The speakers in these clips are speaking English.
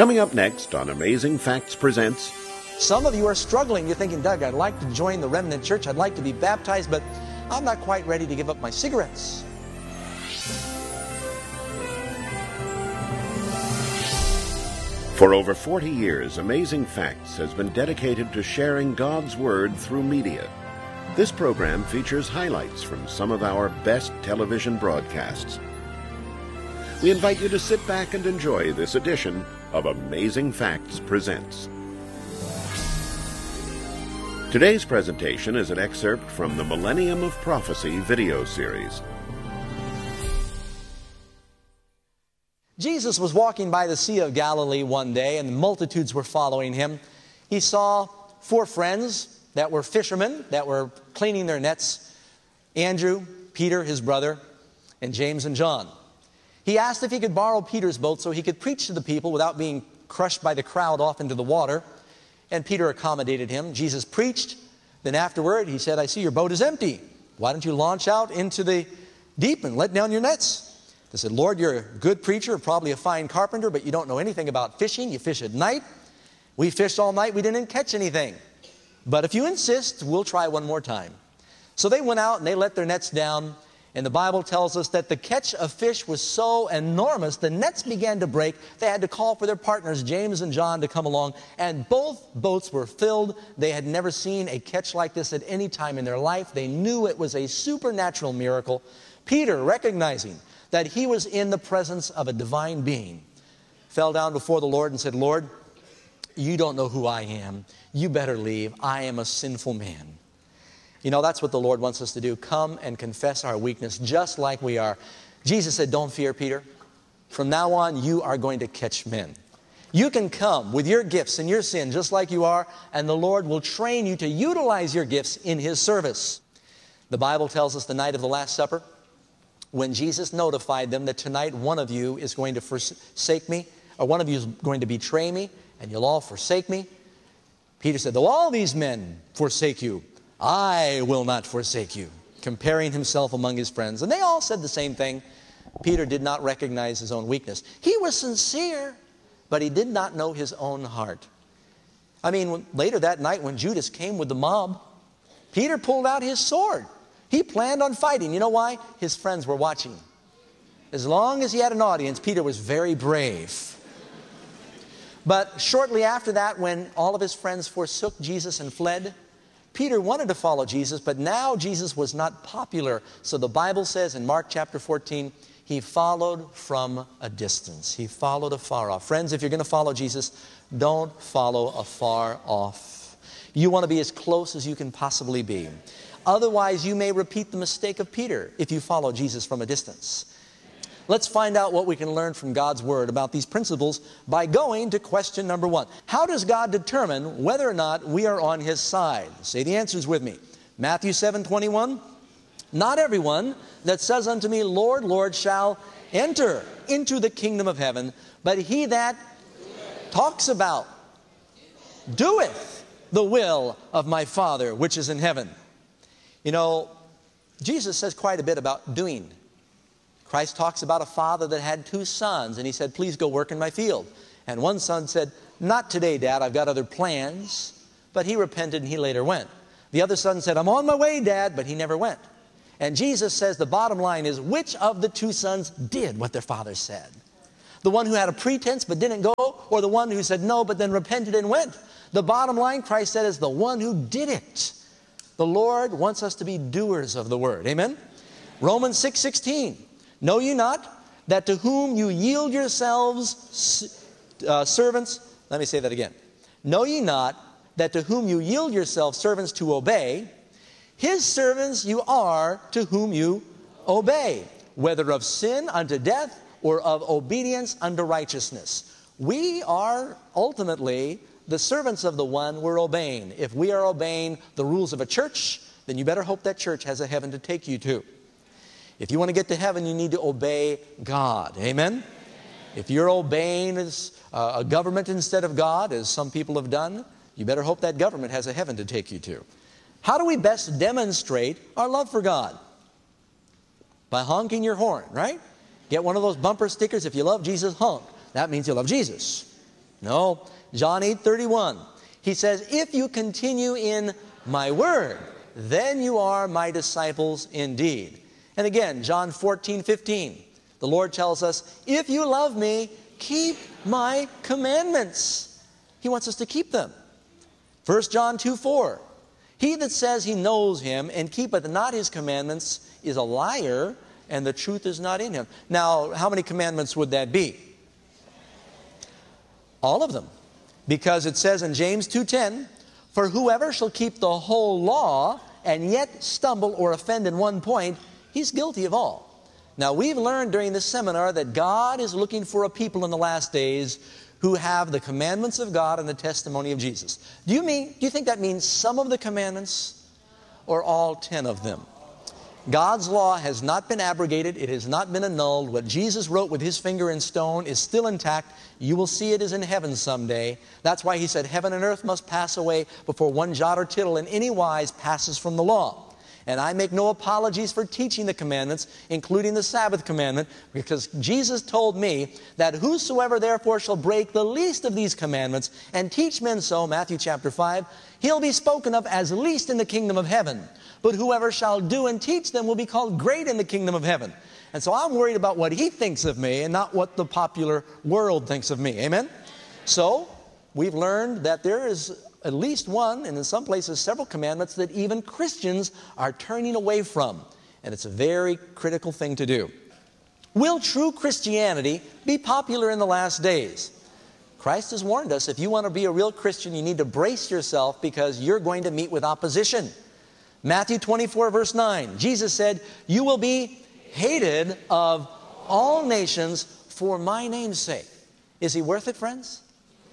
Coming up next on Amazing Facts Presents. Some of you are struggling. You're thinking, Doug, I'd like to join the Remnant Church. I'd like to be baptized, but I'm not quite ready to give up my cigarettes. For over 40 years, Amazing Facts has been dedicated to sharing God's Word through media. This program features highlights from some of our best television broadcasts. We invite you to sit back and enjoy this edition of Amazing Facts Presents. Today's presentation is an excerpt from the Millennium of Prophecy video series. Jesus was walking by the Sea of Galilee one day, and the multitudes were following him. He saw 4 friends that were fishermen that were cleaning their nets: Andrew, Peter, his brother, and James and John. He asked if he could borrow Peter's boat so he could preach to the people without being crushed by the crowd off into the water. And Peter accommodated him. Jesus preached. Then afterward, he said, I see your boat is empty. Why don't you launch out into the deep and let down your nets? They said, Lord, you're a good preacher, probably a fine carpenter, but you don't know anything about fishing. You fish at night. We fished all night. We didn't catch anything. But if you insist, we'll try one more time. So they went out and they let their nets down. And the Bible tells us that the catch of fish was so enormous, the nets began to break. They had to call for their partners, James and John, to come along. And both boats were filled. They had never seen a catch like this at any time in their life. They knew it was a supernatural miracle. Peter, recognizing that he was in the presence of a divine being, fell down before the Lord and said, Lord, you don't know who I am. You better leave. I am a sinful man. You know, that's what the Lord wants us to do. Come and confess our weakness just like we are. Jesus said, don't fear, Peter. From now on, you are going to catch men. You can come with your gifts and your sin just like you are, and the Lord will train you to utilize your gifts in His service. The Bible tells us the night of the Last Supper, when Jesus notified them that tonight one of you is going to forsake me, or one of you is going to betray me, and you'll all forsake me. Peter said, though all these men forsake you, I will not forsake you, comparing himself among his friends. And they all said the same thing. Peter did not recognize his own weakness. He was sincere, but he did not know his own heart. I mean, later that night when Judas came with the mob, Peter pulled out his sword. He planned on fighting. You know why? His friends were watching. As long as he had an audience, Peter was very brave. But shortly after that, when all of his friends forsook Jesus and fled, Peter wanted to follow Jesus, but now Jesus was not popular. So the Bible says in Mark chapter 14, he followed from a distance. He followed afar off. Friends, if you're going to follow Jesus, don't follow afar off. You want to be as close as you can possibly be. Otherwise, you may repeat the mistake of Peter if you follow Jesus from a distance. Let's find out what we can learn from God's Word about these principles by going to question number 1. How does God determine whether or not we are on His side? Say the answers with me. Matthew 7:21. Not everyone that says unto me, Lord, Lord, shall enter into the kingdom of heaven, but he that talks about, doeth the will of my Father which is in heaven. You know, Jesus says quite a bit about doing. Christ talks about a father that had 2 sons, and he said, please go work in my field. And one son said, not today, Dad, I've got other plans. But he repented and he later went. The other son said, I'm on my way, Dad, but he never went. And Jesus says the bottom line is, which of the 2 sons did what their father said? The one who had a pretense but didn't go, or the one who said no but then repented and went? The bottom line, Christ said, is the one who did it. The Lord wants us to be doers of the word. Amen? Romans 6:16. Know ye not that to whom you yield yourselves servants, let me say that again. Know ye not that to whom you yield yourselves servants to obey, His servants you are to whom you obey, whether of sin unto death or of obedience unto righteousness. We are ultimately the servants of the one we're obeying. If we are obeying the rules of a church, then you better hope that church has a heaven to take you to. If you want to get to heaven, you need to obey God. Amen? If you're obeying a government instead of God, as some people have done, you better hope that government has a heaven to take you to. How do we best demonstrate our love for God? By honking your horn, right? Get one of those bumper stickers. If you love Jesus, honk. That means you love Jesus. No, John 8:31. He says, if you continue in my word, then you are my disciples indeed. And again, John 14:15. The Lord tells us, if you love me, keep my commandments. He wants us to keep them. 1 John 2:4. He that says he knows him and keepeth not his commandments is a liar, and the truth is not in him. Now, how many commandments would that be? All of them. Because it says in James 2:10, for whoever shall keep the whole law and yet stumble or offend in one point, he's guilty of all. Now, we've learned during this seminar that God is looking for a people in the last days who have the commandments of God and the testimony of Jesus. Do you think that means some of the commandments or all 10 of them? God's law has not been abrogated. It has not been annulled. What Jesus wrote with his finger in stone is still intact. You will see it is in heaven someday. That's why he said heaven and earth must pass away before one jot or tittle in any wise passes from the law. And I make no apologies for teaching the commandments, including the Sabbath commandment, because Jesus told me that whosoever therefore shall break the least of these commandments and teach men so, Matthew chapter 5, he'll be spoken of as least in the kingdom of heaven. But whoever shall do and teach them will be called great in the kingdom of heaven. And so I'm worried about what he thinks of me and not what the popular world thinks of me. Amen? So we've learned that there is at least one, and in some places several commandments that even Christians are turning away from. And it's a very critical thing to do. Will true Christianity be popular in the last days? Christ has warned us, if you want to be a real Christian, you need to brace yourself because you're going to meet with opposition. Matthew 24, verse 9, Jesus said, you will be hated of all nations for my name's sake. Is he worth it, friends?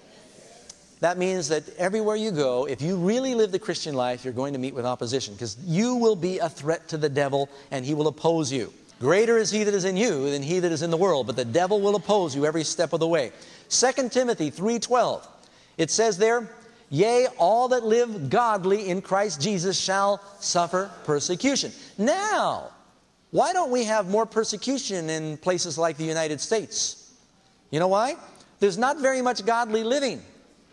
That means that everywhere you go, if you really live the Christian life, you're going to meet with opposition because you will be a threat to the devil and he will oppose you. Greater is he that is in you than he that is in the world, but the devil will oppose you every step of the way. 2 Timothy 3:12, it says there, yea, all that live godly in Christ Jesus shall suffer persecution. Now, why don't we have more persecution in places like the United States? You know why? There's not very much godly living.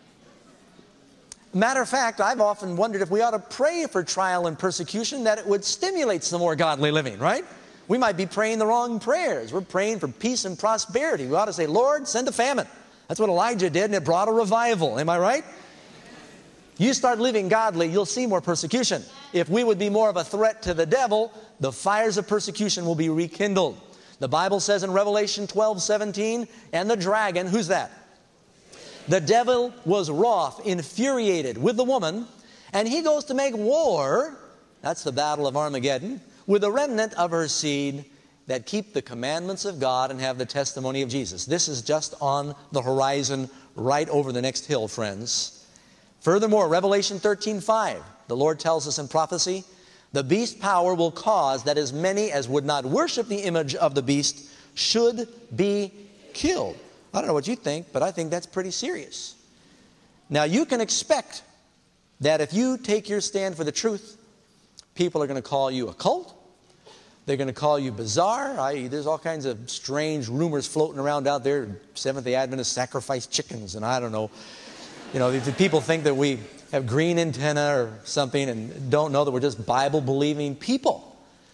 Matter of fact, I've often wondered if we ought to pray for trial and persecution, that it would stimulate some more godly living, right? We might be praying the wrong prayers. We're praying for peace and prosperity. We ought to say, Lord, send a famine. That's what Elijah did, and it brought a revival. Am I right? You start living godly, you'll see more persecution. If we would be more of a threat to the devil, the fires of persecution will be rekindled. The Bible says in Revelation 12:17, and the dragon, who's that? The devil was wroth, infuriated with the woman, and he goes to make war, that's the battle of Armageddon, with the remnant of her seed that keep the commandments of God and have the testimony of Jesus. This is just on the horizon, right over the next hill, friends. Furthermore, Revelation 13:5, the Lord tells us in prophecy, the beast power will cause that as many as would not worship the image of the beast should be killed. I don't know what you think, but I think that's pretty serious. Now, you can expect that if you take your stand for the truth, people are going to call you a cult. They're going to call you bizarre. There's all kinds of strange rumors floating around out there. Seventh-day Adventists sacrifice chickens, and I don't know. You know, the people think that we have green antenna or something and don't know that we're just Bible-believing people.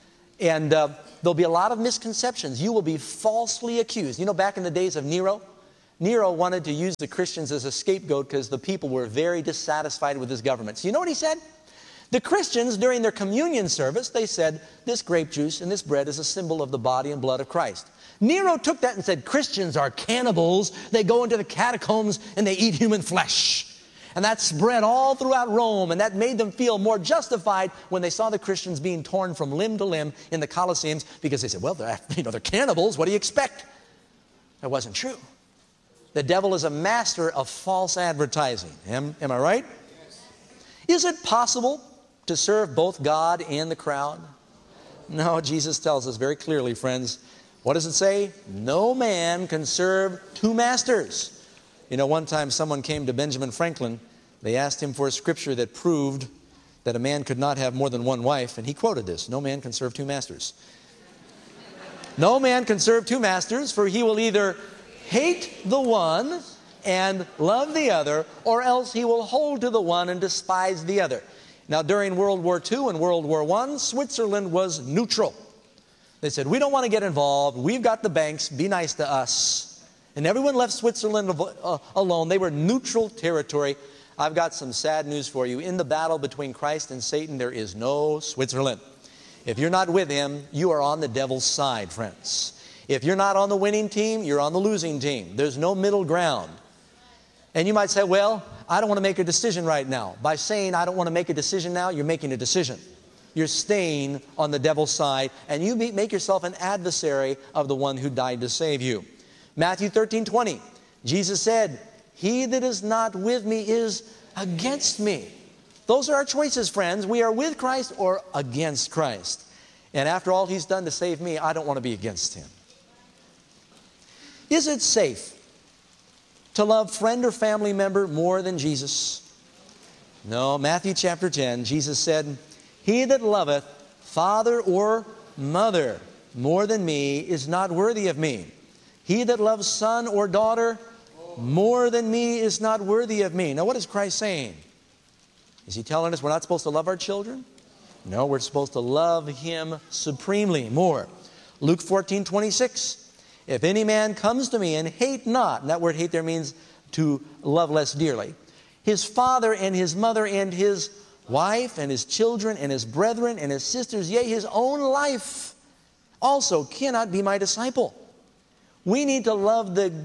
And there'll be a lot of misconceptions. You will be falsely accused. You know, back in the days of Nero wanted to use the Christians as a scapegoat because the people were very dissatisfied with his government. So you know what he said? The Christians, during their communion service, they said, this grape juice and this bread is a symbol of the body and blood of Christ. Nero took that and said, Christians are cannibals. They go into the catacombs and they eat human flesh. And that spread all throughout Rome, and that made them feel more justified when they saw the Christians being torn from limb to limb in the Colosseums, because they said, well, they're cannibals. What do you expect? That wasn't true. The devil is a master of false advertising. Am I right? Yes. Is it possible to serve both God and the crowd? No, Jesus tells us very clearly, friends. What does it say? No man can serve two masters. You know, one time someone came to Benjamin Franklin. They asked him for a scripture that proved that a man could not have more than one wife, and he quoted this: no man can serve two masters. No man can serve two masters, for he will either hate the one and love the other, or else he will hold to the one and despise the other. Now, during World War II and World War I, Switzerland was neutral. They said, we don't want to get involved. We've got the banks. Be nice to us. And everyone left Switzerland alone. They were neutral territory. I've got some sad news for you. In the battle between Christ and Satan, there is no Switzerland. If you're not with him, you are on the devil's side, friends. If you're not on the winning team, you're on the losing team. There's no middle ground. And you might say, well, I don't want to make a decision right now. By saying I don't want to make a decision now, you're making a decision. You're staying on the devil's side, and you make yourself an adversary of the one who died to save you. Matthew 13:20, Jesus said, he that is not with me is against me. Those are our choices, friends. We are with Christ or against Christ. And after all he's done to save me, I don't want to be against him. Is it safe to love friend or family member more than Jesus? No. Matthew chapter 10, Jesus said, he that loveth father or mother more than me is not worthy of me. He that loves son or daughter more than me is not worthy of me. Now, what is Christ saying? Is he telling us we're not supposed to love our children? No, we're supposed to love him supremely more. Luke 14:26. If any man comes to me and hate not, and that word hate there means to love less dearly, his father and his mother and his wife and his children and his brethren and his sisters, yea, his own life, also cannot be my disciple. We need to love the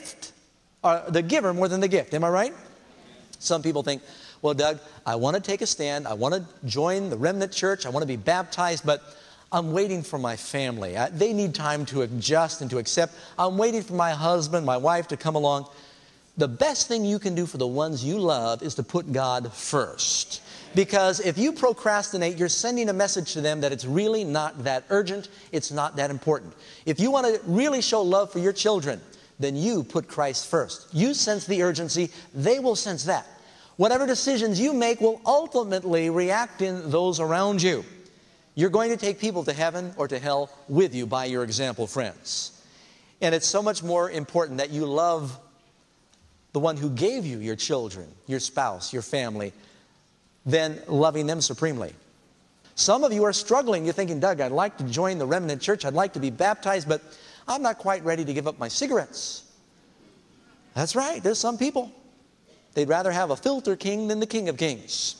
giver more than the gift. Am I right? Some people think, well, Doug, I want to take a stand. I want to join the remnant church. I want to be baptized, but I'm waiting for my family. They need time to adjust and to accept. I'm waiting for my husband, my wife to come along. The best thing you can do for the ones you love is to put God first. Because if you procrastinate, you're sending a message to them that it's really not that urgent. It's not that important. If you want to really show love for your children, then you put Christ first. You sense the urgency. They will sense that. Whatever decisions you make will ultimately react in those around you. You're going to take people to heaven or to hell with you by your example, friends. And it's so much more important that you love the one who gave you your children, your spouse, your family, than loving them supremely. Some of you are struggling. You're thinking, Doug, I'd like to join the remnant church. I'd like to be baptized, but I'm not quite ready to give up my cigarettes. That's right. There's some people. They'd rather have a filter king than the King of Kings.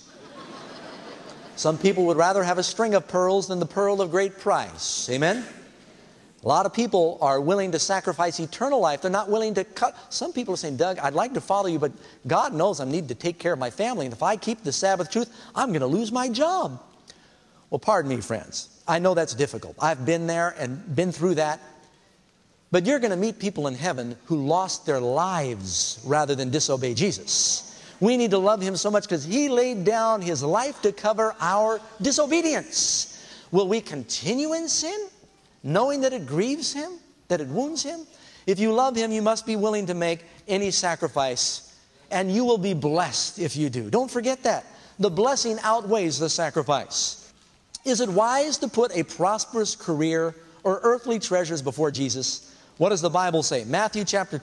Some people would rather have a string of pearls than the pearl of great price. Amen? A lot of people are willing to sacrifice eternal life. They're not willing to cut. Some people are saying, Doug, I'd like to follow you, but God knows I need to take care of my family. And if I keep the Sabbath truth, I'm going to lose my job. Well, pardon me, friends. I know that's difficult. I've been there and been through that. But you're going to meet people in heaven who lost their lives rather than disobey Jesus. We need to love him so much because he laid down his life to cover our disobedience. Will we continue in sin, knowing that it grieves him, that it wounds him? If you love him, you must be willing to make any sacrifice, and you will be blessed if you do. Don't forget that. The blessing outweighs the sacrifice. Is it wise to put a prosperous career or earthly treasures before Jesus? What does the Bible say? Matthew chapter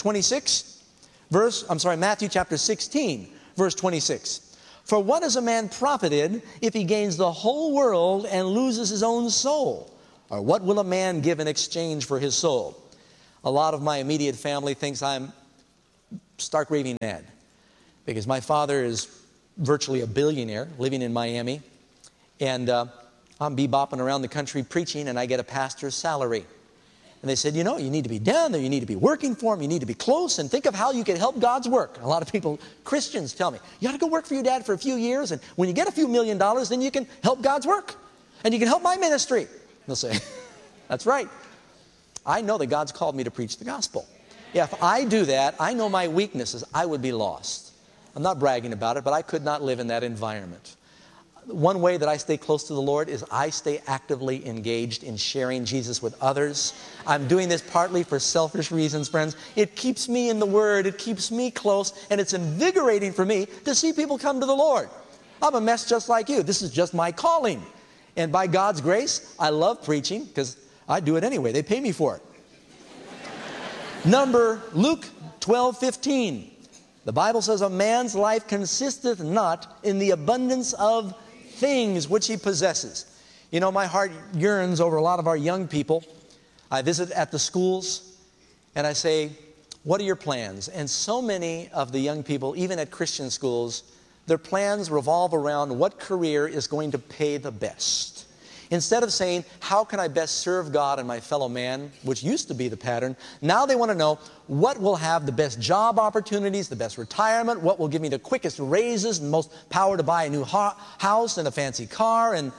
16, verse 26. For what is a man profited if he gains the whole world and loses his own soul? Or what will a man give in exchange for his soul? A lot of my immediate family thinks I'm stark raving mad because my father is virtually a billionaire living in Miami, and I'm bebopping around the country preaching, and I get a pastor's salary. And they said, you know, you need to be down there, you need to be working for him, you need to be close, and think of how you can help God's work. A lot of people, Christians, tell me, you ought to go work for your dad for a few years, and when you get a few $1 million, then you can help God's work, and you can help my ministry. They'll say, that's right. I know that God's called me to preach the gospel. Yeah, if I do that, I know my weaknesses. I would be lost. I'm not bragging about it, but I could not live in that environment. One way that I stay close to the Lord is I stay actively engaged in sharing Jesus with others. I'm doing this partly for selfish reasons, friends. It keeps me in the Word. It keeps me close, and it's invigorating for me to see people come to the Lord. I'm a mess just like you. This is just my calling. And by God's grace, I love preaching because I do it anyway. They pay me for it. Luke 12:15. The Bible says a man's life consisteth not in the abundance of things which he possesses. You know, my heart yearns over a lot of our young people. I visit at the schools and I say, what are your plans? And so many of the young people, even at Christian schools, their plans revolve around what career is going to pay the best. Instead of saying, how can I best serve God and my fellow man, which used to be the pattern, now they want to know what will have the best job opportunities, the best retirement, what will give me the quickest raises and most power to buy a new house and a fancy car. And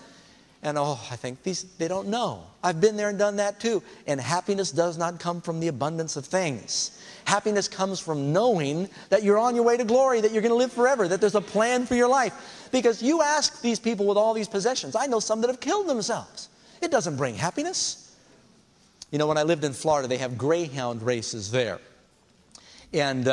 I think they don't know. I've been there and done that too. And happiness does not come from the abundance of things. Happiness comes from knowing that you're on your way to glory, that you're going to live forever, that there's a plan for your life. Because you ask these people with all these possessions, I know some that have killed themselves. It doesn't bring happiness. You know, when I lived in Florida, they have greyhound races there. And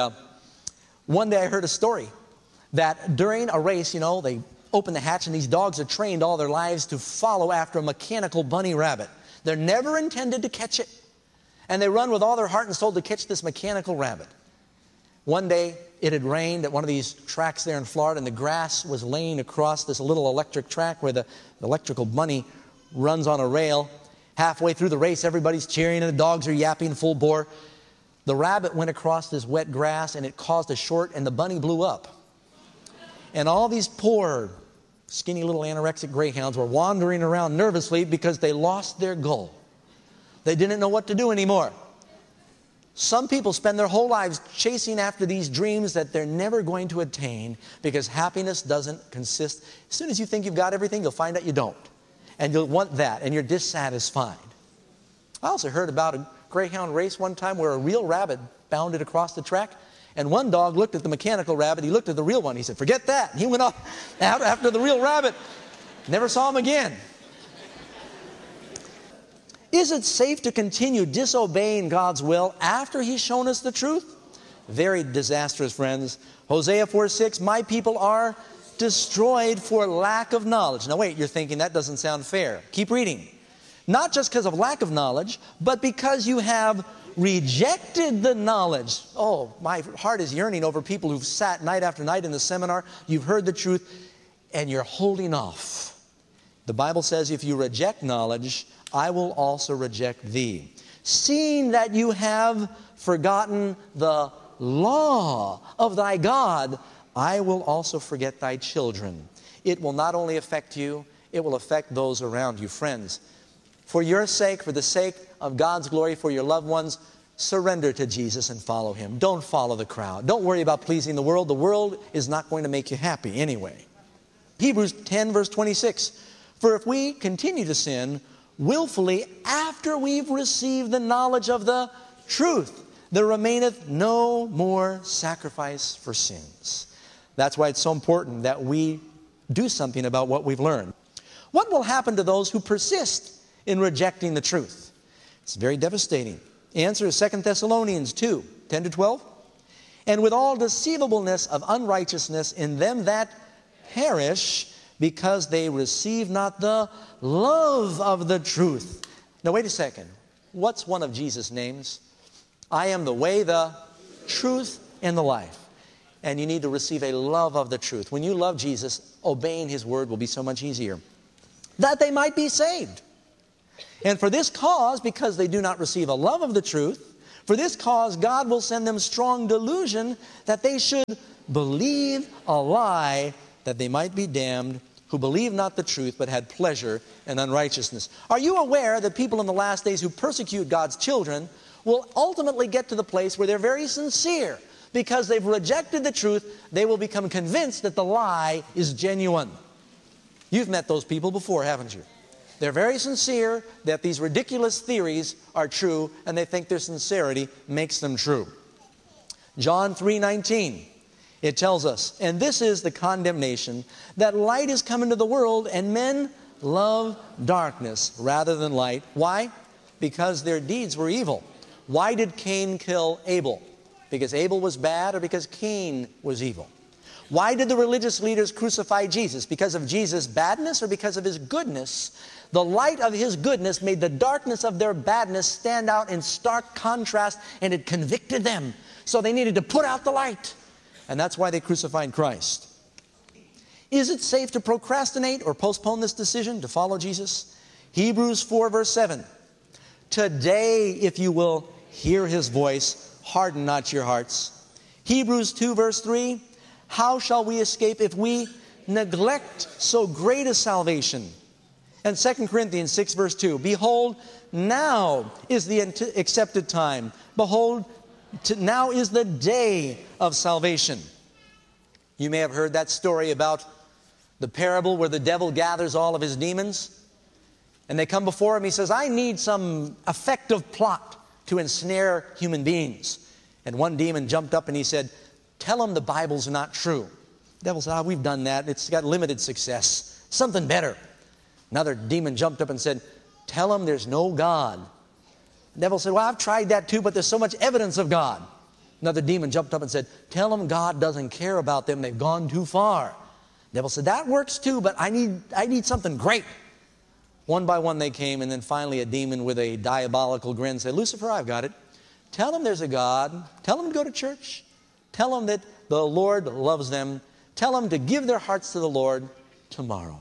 one day I heard a story that during a race, you know, they open the hatch and these dogs are trained all their lives to follow after a mechanical bunny rabbit. They're never intended to catch it. And they run with all their heart and soul to catch this mechanical rabbit. One day, it had rained at one of these tracks there in Florida, and the grass was laying across this little electric track where the electrical bunny runs on a rail. Halfway through the race, everybody's cheering, and the dogs are yapping full bore. The rabbit went across this wet grass, and it caused a short, and the bunny blew up. And all these poor, skinny little anorexic greyhounds were wandering around nervously because they lost their goal. They didn't know what to do anymore. Some people spend their whole lives chasing after these dreams that they're never going to attain because happiness doesn't consist. As soon as you think you've got everything, you'll find out you don't. And you'll want that, and you're dissatisfied. I also heard about a greyhound race one time where a real rabbit bounded across the track, and one dog looked at the mechanical rabbit, he looked at the real one, he said, forget that. And he went off out after the real rabbit. Never saw him again. Is it safe to continue disobeying God's will after He's shown us the truth? Very disastrous, friends. Hosea 4:6, my people are destroyed for lack of knowledge. Now wait, you're thinking that doesn't sound fair. Keep reading. Not just because of lack of knowledge, but because you have rejected the knowledge. Oh, my heart is yearning over people who've sat night after night in the seminar. You've heard the truth, and you're holding off. The Bible says if you reject knowledge, I will also reject thee. Seeing that you have forgotten the law of thy God, I will also forget thy children. It will not only affect you, it will affect those around you. Friends, for your sake, for the sake of God's glory, for your loved ones, surrender to Jesus and follow Him. Don't follow the crowd. Don't worry about pleasing the world. The world is not going to make you happy anyway. Hebrews 10 verse 26. For if we continue to sin willfully after we've received the knowledge of the truth, there remaineth no more sacrifice for sins. That's why it's so important that we do something about what we've learned. What will happen to those who persist in rejecting the truth? It's very devastating. The answer is 2 Thessalonians 2, 10 to 12. And with all deceivableness of unrighteousness in them that perish, because they receive not the love of the truth. Now wait a second. What's one of Jesus' names? I am the way, the truth, and the life. And you need to receive a love of the truth. When you love Jesus, obeying His word will be so much easier. That they might be saved. And for this cause, because they do not receive a love of the truth, for this cause God will send them strong delusion that they should believe a lie, that they might be damned, who believed not the truth, but had pleasure in unrighteousness. Are you aware that people in the last days who persecute God's children will ultimately get to the place where they're very sincere? Because they've rejected the truth, they will become convinced that the lie is genuine. You've met those people before, haven't you? They're very sincere that these ridiculous theories are true, and they think their sincerity makes them true. John 3:19. It tells us, and this is the condemnation, that light is come into the world, and men love darkness rather than light. Why? Because their deeds were evil. Why did Cain kill Abel? Because Abel was bad, or because Cain was evil? Why did the religious leaders crucify Jesus? Because of Jesus' badness or because of His goodness? The light of His goodness made the darkness of their badness stand out in stark contrast, and it convicted them. So they needed to put out the light. And that's why they crucified Christ. Is it safe to procrastinate or postpone this decision to follow Jesus? Hebrews 4 verse 7. Today, if you will hear his voice, harden not your hearts. Hebrews 2 verse 3. How shall we escape if we neglect so great a salvation? And 2 Corinthians 6 verse 2. Behold, now is the accepted time. Behold, now is the day of salvation. You may have heard that story about the parable where the devil gathers all of his demons. And they come before him. He says, I need some effective plot to ensnare human beings. And one demon jumped up and he said, tell them the Bible's not true. The devil said, we've done that. It's got limited success. Something better. Another demon jumped up and said, tell them there's no God. The devil said, well, I've tried that too, but there's so much evidence of God. Another demon jumped up and said, tell them God doesn't care about them. They've gone too far. The devil said, that works too, but I need something great. One by one they came, and then finally a demon with a diabolical grin said, Lucifer, I've got it. Tell them there's a God. Tell them to go to church. Tell them that the Lord loves them. Tell them to give their hearts to the Lord tomorrow.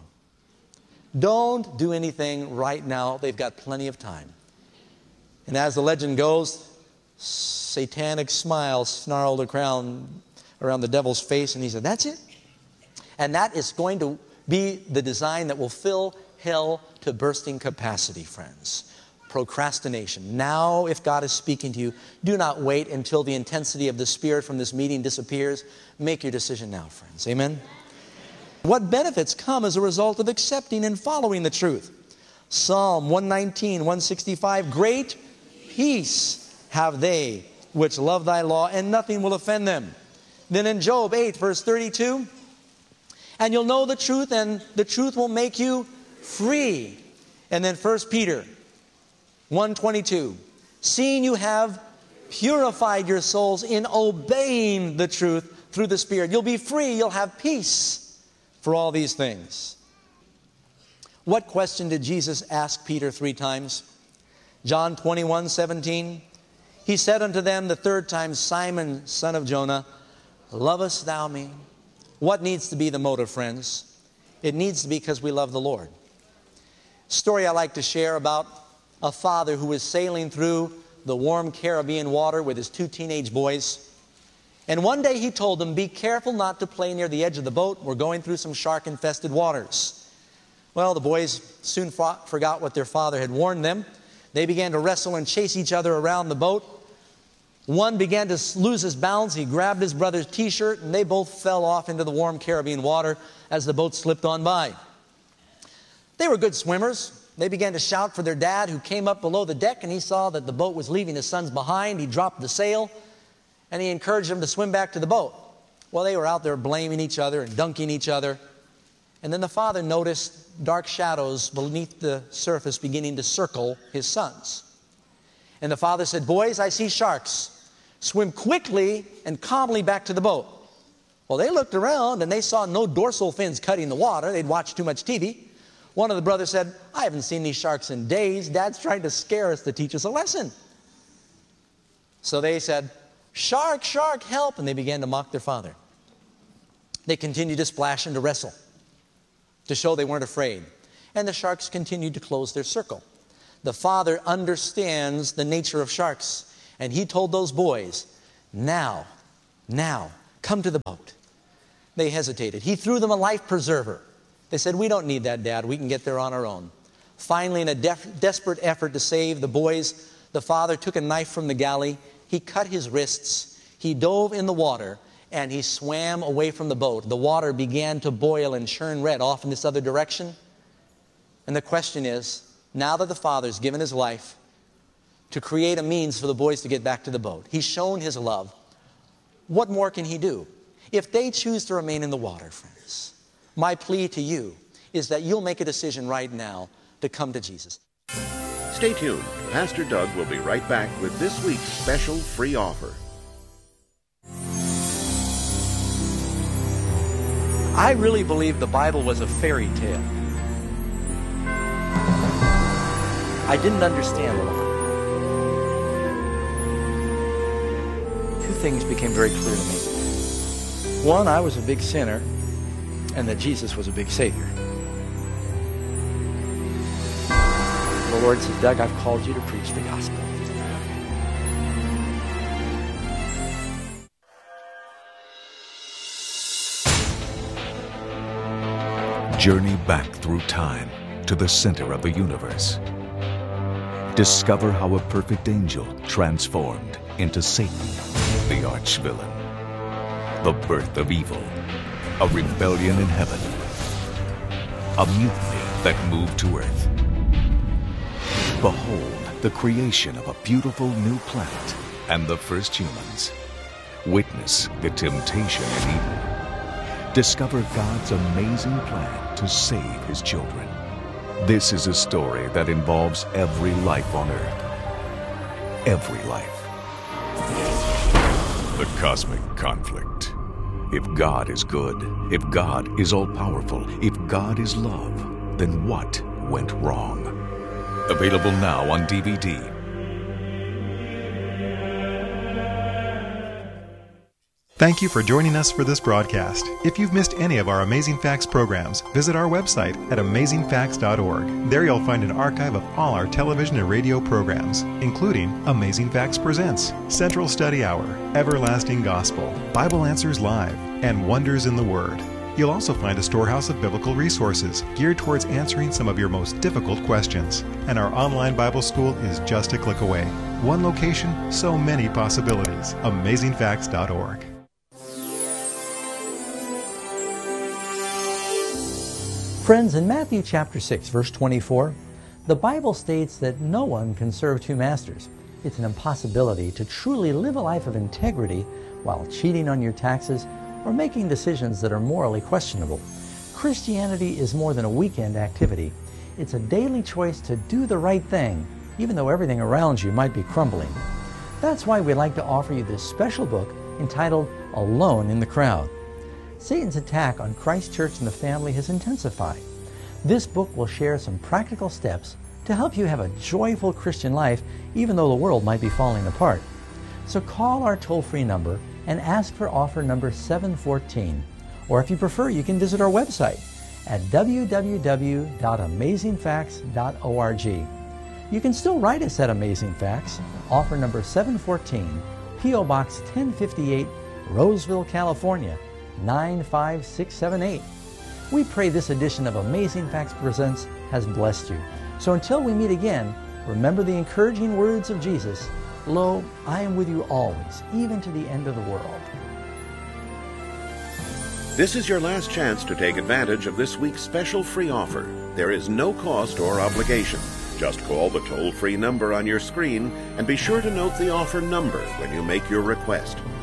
Don't do anything right now. They've got plenty of time. And as the legend goes, satanic smile snarled around the devil's face, and he said, that's it. And that is going to be the design that will fill hell to bursting capacity, friends. Procrastination. Now, if God is speaking to you, do not wait until the intensity of the Spirit from this meeting disappears. Make your decision now, friends. Amen? What benefits come as a result of accepting and following the truth? Psalm 119, 165, great peace have they which love thy law, and nothing will offend them. Then in Job 8, verse 32, and you'll know the truth, and the truth will make you free. And then 1 Peter 1:22, seeing you have purified your souls in obeying the truth through the Spirit. You'll be free, you'll have peace for all these things. What question did Jesus ask Peter 3 times? John 21:17, he said unto them the third time, Simon, son of Jonah, lovest thou me? What needs to be the motive, friends? It needs to be because we love the Lord. Story I like to share about a father who was sailing through the warm Caribbean water with his 2 teenage boys. And one day he told them, be careful not to play near the edge of the boat. We're going through some shark-infested waters. Well, the boys soon forgot what their father had warned them. They began to wrestle and chase each other around the boat. One began to lose his balance. He grabbed his brother's t-shirt, and they both fell off into the warm Caribbean water as the boat slipped on by. They were good swimmers. They began to shout for their dad, who came up below the deck, and he saw that the boat was leaving his sons behind. He dropped the sail, and he encouraged them to swim back to the boat. Well, they were out there blaming each other and dunking each other. And then the father noticed dark shadows beneath the surface beginning to circle his sons. And the father said, boys, I see sharks. Swim quickly and calmly back to the boat. Well, they looked around and they saw no dorsal fins cutting the water. They'd watched too much TV. One of the brothers said, I haven't seen these sharks in days. Dad's trying to scare us to teach us a lesson. So they said, shark, shark, help. And they began to mock their father. They continued to splash and to wrestle to show they weren't afraid. And the sharks continued to close their circle. The father understands the nature of sharks. And he told those boys, now, come to the boat. They hesitated. He threw them a life preserver. They said, we don't need that, Dad. We can get there on our own. Finally, in a desperate effort to save the boys, the father took a knife from the galley. He cut his wrists. He dove in the water, and he swam away from the boat. The water began to boil and churn red off in this other direction. And the question is, now that the father's given his life to create a means for the boys to get back to the boat, he's shown his love, what more can he do? If they choose to remain in the water, friends, my plea to you is that you'll make a decision right now to come to Jesus. Stay tuned. Pastor Doug will be right back with this week's special free offer. I really believe the Bible was a fairy tale. I didn't understand a lot. Two things became very clear to me. One, I was a big sinner, and that Jesus was a big Savior. The Lord says, Doug, I've called you to preach the gospel. Journey back through time to the center of the universe. Discover how a perfect angel transformed into Satan, the arch-villain. The birth of evil, a rebellion in heaven, a mutiny that moved to earth. Behold the creation of a beautiful new planet and the first humans. Witness the temptation in Eden. Discover God's amazing plan to save His children. This is a story that involves every life on earth. Every life. The cosmic conflict. If God is good, if God is all-powerful, if God is love, then what went wrong? Available now on DVD. Thank you for joining us for this broadcast. If you've missed any of our Amazing Facts programs, visit our website at amazingfacts.org. There you'll find an archive of all our television and radio programs, including Amazing Facts Presents, Central Study Hour, Everlasting Gospel, Bible Answers Live, and Wonders in the Word. You'll also find a storehouse of biblical resources geared towards answering some of your most difficult questions. And our online Bible school is just a click away. One location, so many possibilities. AmazingFacts.org. Friends, in Matthew chapter 6, verse 24, the Bible states that no one can serve two masters. It's an impossibility to truly live a life of integrity while cheating on your taxes or making decisions that are morally questionable. Christianity is more than a weekend activity. It's a daily choice to do the right thing, even though everything around you might be crumbling. That's why we'd like to offer you this special book entitled Alone in the Crowd. Satan's attack on Christ Church and the family has intensified. This book will share some practical steps to help you have a joyful Christian life even though the world might be falling apart. So call our toll-free number and ask for offer number 714. Or if you prefer, you can visit our website at www.amazingfacts.org. You can still write us at Amazing Facts, offer number 714, P.O. Box 1058, Roseville, California, 95678. We pray this edition of Amazing Facts Presents has blessed you. So until we meet again, remember the encouraging words of Jesus, Lo, I am with you always, even to the end of the world. This is your last chance to take advantage of this week's special free offer. There is no cost or obligation. Just call the toll-free number on your screen and be sure to note the offer number when you make your request.